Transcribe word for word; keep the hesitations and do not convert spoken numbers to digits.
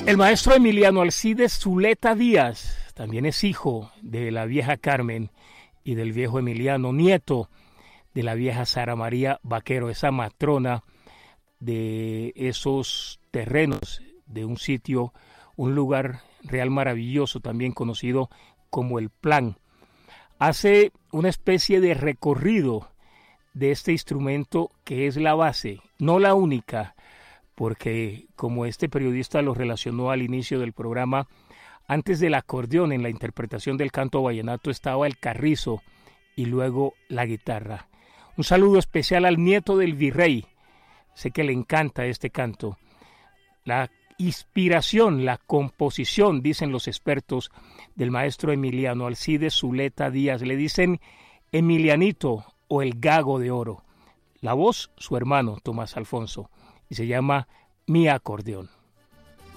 El maestro Emiliano Alcides Zuleta Díaz también es hijo de la vieja Carmen y del viejo Emiliano, nieto de la vieja Sara María Vaquero, esa matrona de esos terrenos, de un sitio, un lugar real maravilloso, también conocido como El Plan. Hace una especie de recorrido de este instrumento que es la base, no la única, porque como este periodista lo relacionó al inicio del programa, antes del acordeón en la interpretación del canto vallenato estaba el carrizo y luego la guitarra. Un saludo especial al nieto del virrey, sé que le encanta este canto. La inspiración, la composición, dicen los expertos, del maestro Emiliano Alcides Zuleta Díaz, le dicen Emilianito o el Gago de Oro. La voz, su hermano Tomás Alfonso, y se llama Mi Acordeón.